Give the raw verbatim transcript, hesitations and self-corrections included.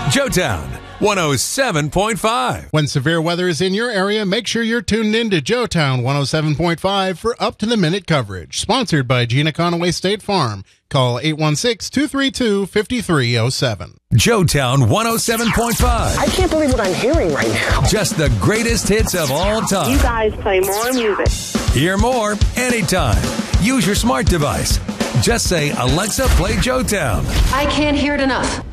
Joetown one oh seven point five. When severe weather is in your area, make sure you're tuned in to Joetown one oh seven point five for up-to-the-minute coverage. Sponsored by Gina Conaway State Farm. Call eight one six, two three two, five three zero seven. Joetown one oh seven point five. I can't believe what I'm hearing right now. Just the greatest hits of all time. You guys play more music. Hear more anytime. Use your smart device. Just say, Alexa, play Joetown. I can't hear it enough.